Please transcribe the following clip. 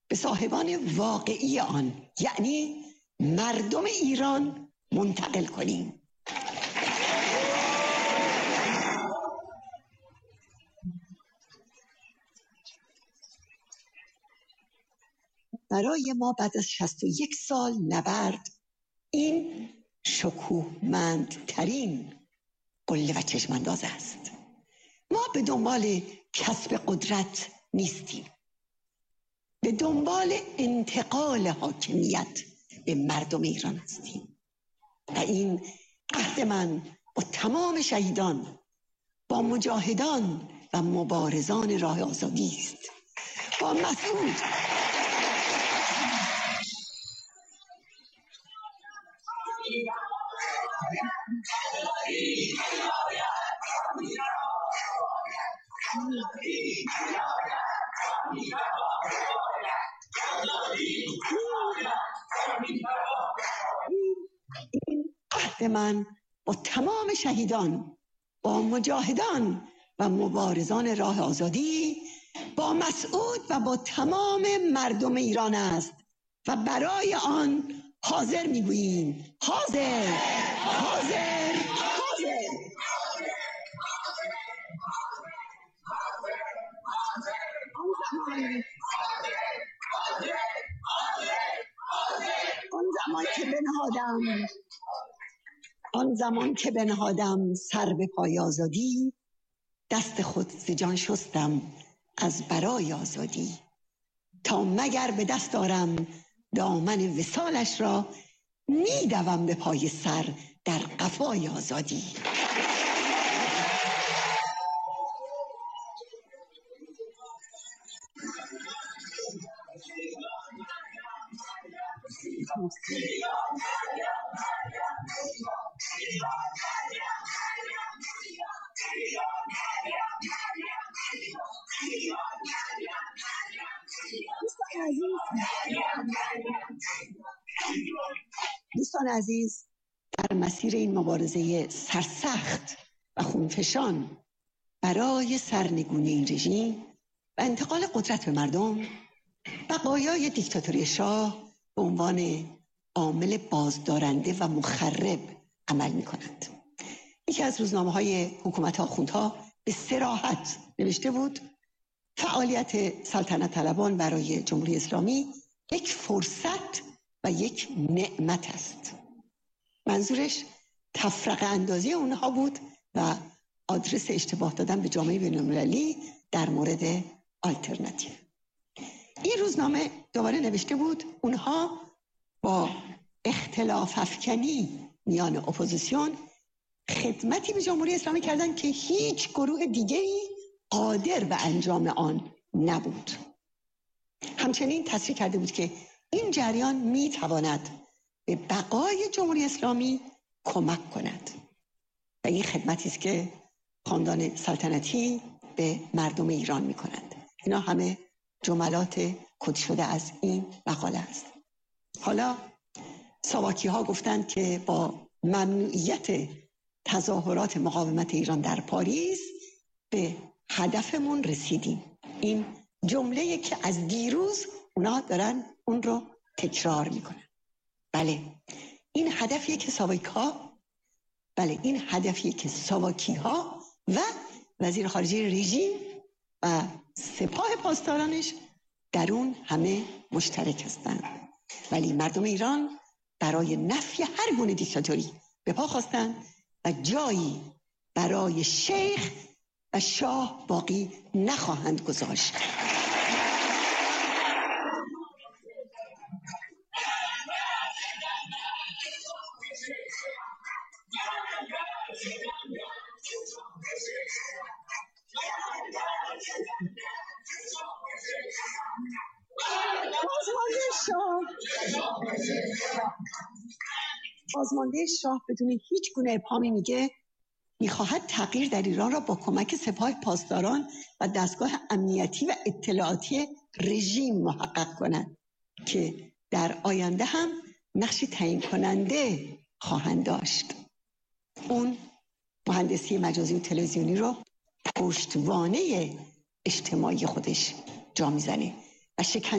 به صاحبان واقعی آن، یعنی مردم ایران، منتقل کنیم. برای ما بعد از 61 سال نبرد این شکوهمندترین قله و چشمانداز است. ما به دنبال کسب قدرت نیستیم، به دنبال انتقال حاکمیت به مردم ایران هستیم و این عهد من با تمام شهیدان، با مجاهدان و مبارزان راه آزادی است. با مسعود این عهد من با تمام شهیدان، با مجاهدان و مبارزان راه آزادی، با مسعود و با تمام مردم ایران است و برای آن حاضر میگوییم. حاضر حاضر حاضر. آن زمان که بنهادم سر به پای آزادی، دست خود ز جان شستم از برای آزادی. تا مگر به دست آرم دامن وصالش را، میدوم به پای سر در قفای آزادی. دوستان عزیز، در مسیر این مبارزه سرسخت و خونفشان برای سرنگونی این رژیم و انتقال قدرت به مردم، بقایای دیکتاتوری شاه به عنوان عامل بازدارنده و مخرب عمل می کنند. یکی از روزنامه‌های حکومت آخوندها به صراحت نوشته بود فعالیت سلطنت طلبان برای جمهوری اسلامی یک فرصت و یک نعمت است. منظورش تفرقه اندازی اونها بود و آدرس اشتباه دادن به جامعه بین‌المللی در مورد آلترناتیو. این روزنامه دوباره نوشته بود اونها با اختلاف افکنی میان اپوزیسیون خدمتی به جمهوری اسلامی کردن که هیچ گروه دیگری قادر به انجام آن نبود. همچنین تصریح کرده بود که این جریان میتواند به بقای جمهوری اسلامی کمک کند و این خدمتی است که خاندان سلطنتی به مردم ایران میکنند. اینا همه جملات کد شده از این مقاله است. حالا ساواکی ها گفتند که با ممنوعیت تظاهرات مقاومت ایران در پاریس به هدفمون رسیدیم. این جمله که از دیروز اونا دارن اون رو تکرار میکنن. بله این هدفیه که ساواکی ها و وزیر خارجه رژیم و سپاه پاسدارانش در اون همه مشترک هستند. ولی مردم ایران برای نفی هر گونه دیکتاتوری به پا خواستند و جایی برای شیخ و شاه باقی نخواهند گذاشت. بازمانده شاه بدون هیچ گونه ابهامی میگه میخواهد تغییر در ایران را با کمک سپاه پاسداران و دستگاه امنیتی و اطلاعاتی رژیم محقق کند که در آینده هم نقش تعیین کننده خواهند داشت. اون مهندسی مجازی و تلویزیونی رو پشتوانه اجتماعی خودش جا میزنه و